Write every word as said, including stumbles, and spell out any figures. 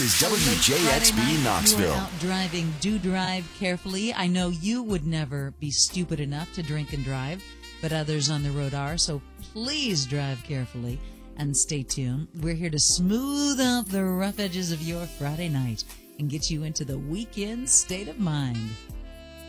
is W J X B Friday night, Knoxville. You are out driving. Do drive carefully. I know you would never be stupid enough to drink and drive, but others on the road are, so please drive carefully and stay tuned. We're here to smooth out the rough edges of your Friday night and get you into the weekend state of mind.